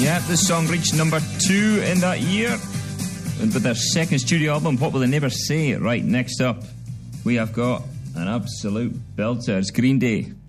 Yeah, this song reached number 2 in that year with their second studio album, What Will They Never Say? Right, next up, we have got an absolute belter. It's Green Day.